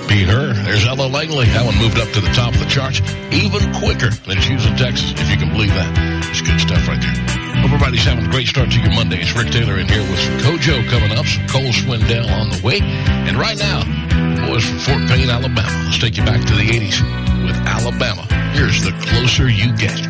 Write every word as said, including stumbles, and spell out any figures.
be her. There's Ella Langley. That one moved up to the top of the charts even quicker than Houston, Texas, if you can believe that. It's good stuff right there. Hope everybody's having a great start to your Monday. It's Rick Taylor in here with some Kojo coming up, some Cole Swindell on the way. And right now, boys from Fort Payne, Alabama. Let's take you back to the eighties with Alabama. Here's The Closer You Get.